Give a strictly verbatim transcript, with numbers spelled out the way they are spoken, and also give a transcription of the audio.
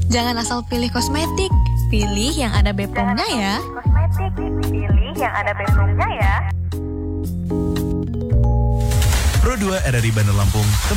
Jangan asal pilih kosmetik, pilih yang ada B P O M-nya ya. Kosmetik, pilih yang ada B P O M-nya ya. Pro dua R R I Bandar Lampung